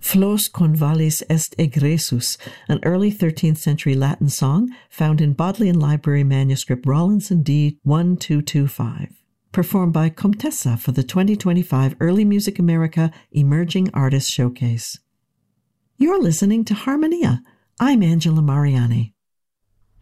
Flos convalis est egressus, an early 13th century Latin song found in Bodleian Library manuscript Rawlinson D 1225, performed by Comtessa for the 2025 Early Music America Emerging Artists Showcase. You're listening to Harmonia. I'm Angela Mariani.